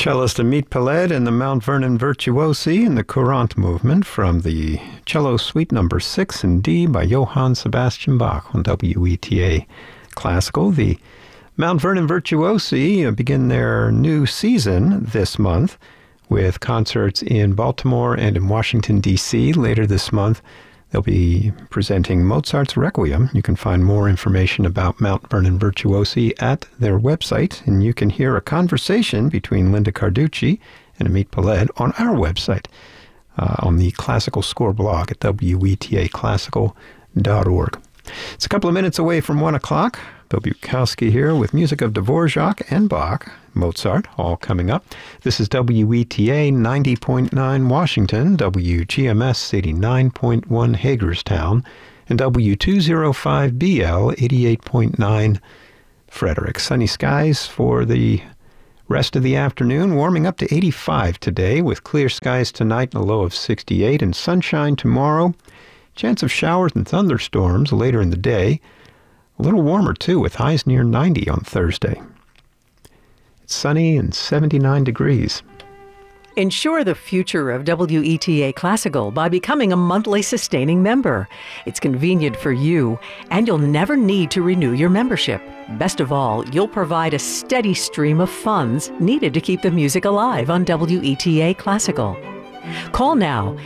Cellist Amit Peled and the Mount Vernon Virtuosi in the Courant movement from the Cello Suite No. 6 in D by Johann Sebastian Bach on WETA Classical. The Mount Vernon Virtuosi begin their new season this month with concerts in Baltimore and in Washington, D.C. Later this month, they'll be presenting Mozart's Requiem. You can find more information about Mount Vernon Virtuosi at their website, and you can hear a conversation between Linda Carducci and Amit Peled on our website, on the Classical Score blog at wetaclassical.org. It's a couple of minutes away from 1 o'clock. Bill Bukowski here with music of Dvorak and Bach, Mozart, all coming up. This is WETA 90.9 Washington, WGMS 89.1 Hagerstown, and W205BL 88.9 Frederick. Sunny skies for the rest of the afternoon, warming up to 85 today with clear skies tonight and a low of 68, and sunshine tomorrow. Chance of showers and thunderstorms later in the day. A little warmer, too, with highs near 90 on Thursday. It's sunny and 79 degrees. Ensure the future of WETA Classical by becoming a monthly sustaining member. It's convenient for you, and you'll never need to renew your membership. Best of all, you'll provide a steady stream of funds needed to keep the music alive on WETA Classical. Call now,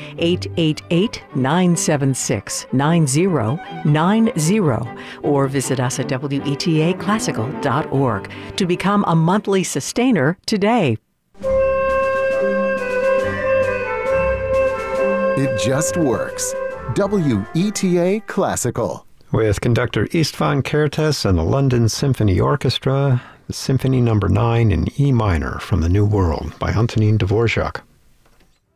888-976-9090, or visit us at wetaclassical.org to become a monthly sustainer today. It just works. WETA Classical. With conductor Istvan Kertész and the London Symphony Orchestra, the Symphony No. 9 in E minor from the New World by Antonín Dvorak.